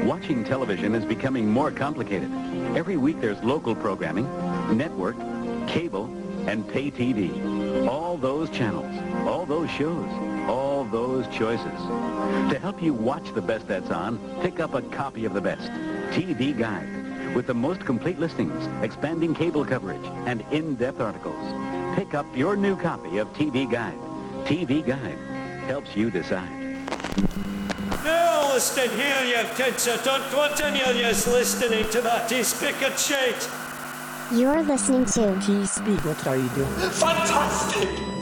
Watching television is becoming more complicated. Every week there's local programming, network, cable, and pay TV. All those channels, all those shows, all those choices. To help you watch the best that's on, pick up a copy of The Best, TV Guide, with the most complete listings, expanding cable coverage, and in-depth articles. Pick up your new copy of TV Guide. TV Guide helps you decide. Now listen here, you kids. I don't want any of yous listening to that T-Spigot shit. You're listening to T-Spigot Radio. Fantastic!